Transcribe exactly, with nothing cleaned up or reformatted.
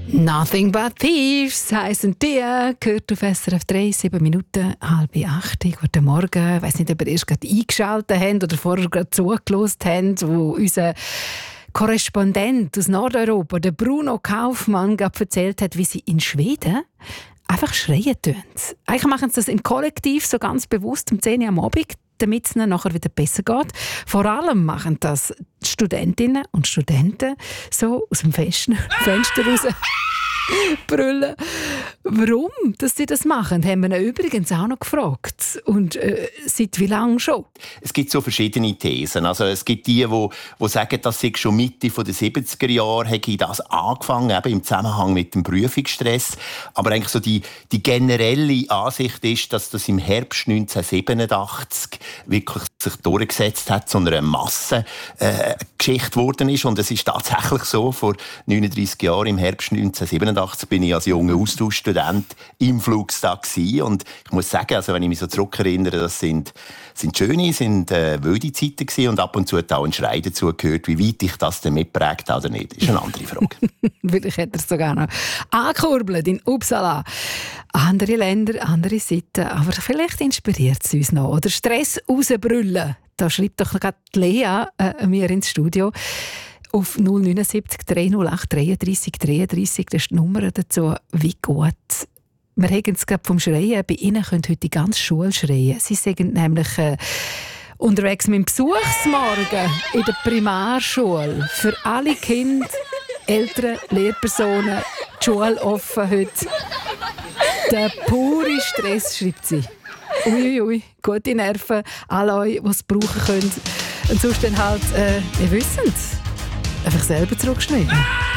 Nothing but Thieves heissen die. Gehört auf S R F drei, sieben Minuten, halb acht. Guten Morgen. Ich weiss nicht, ob ihr erst gerade eingeschaltet habt oder vorher gerade zugelassen habt, wo unser Korrespondent aus Nordeuropa, der Bruno Kaufmann, gerade erzählt hat, wie sie in Schweden einfach schreien tun. Eigentlich machen sie das im Kollektiv so ganz bewusst um zehn Uhr am Abend, damit es ihnen nachher wieder besser geht. Vor allem machen das die Studentinnen und Studenten so aus dem Fenster raus brüllen. Warum dass sie das machen, haben wir ihn übrigens auch noch gefragt. Und äh, seit wie lange schon? Es gibt so verschiedene Thesen. Also es gibt die, die, die sagen, dass sie schon Mitte der siebziger Jahre hätte das angefangen, eben im Zusammenhang mit dem Prüfungsstress. Aber eigentlich so die, die generelle Ansicht ist, dass das im Herbst neunzehnhundertsiebenundachtzig wirklich sich durchgesetzt hat, zu einer Massengeschichte äh, geworden ist. Und es ist tatsächlich so, vor neununddreissig Jahren, im Herbst neunzehnhundertsiebenundachtzig, bin ich als junger Austauschstudent im Flugstag gewesen. Und ich muss sagen, also wenn ich mich so zurückerinnere, das sind, sind schöne, sind äh, wilde Zeiten gewesen und ab und zu hat auch ein Schrei dazu gehört. Wie weit ich das denn mitprägt habe oder nicht, ist eine andere Frage. Vielleicht hätte er es sogar noch angekurbelt in Uppsala. Andere Länder, andere Seiten, aber vielleicht inspiriert es uns noch. Oder Stress rausbrüllen. Da schreibt doch gerade Lea äh, mir ins Studio. Auf null neun sieben drei null acht dreiunddreissig dreiunddreissig, das ist die Nummer dazu. Wie gut. Wir haben es gerade vom Schreien. Bei Ihnen können heute die ganze Schule schreien. Sie sagen nämlich äh, unterwegs mit dem Besuchsmorgen in der Primarschule. Für alle Kinder, Eltern, Lehrpersonen, die Schule offen heute. Der pure Stress, schreibt sie. Uiuiui, ui, gute Nerven, alle euch, die es brauchen können. Und sonst dann halt, äh, ihr wisst es, einfach selber zurückschneiden.